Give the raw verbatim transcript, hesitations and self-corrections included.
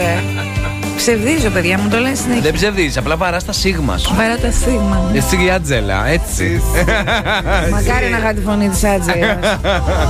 ρε. Ψευδίζω, παιδιά, μου το λένε συνέχεια. Δεν ψευδίζεις, απλά βαράς τα σίγμα σου. Βαρά τα σίγμα. Εσύ η Άτζελα, έτσι. Μακάρι να είχα τη φωνή της Άτζελας.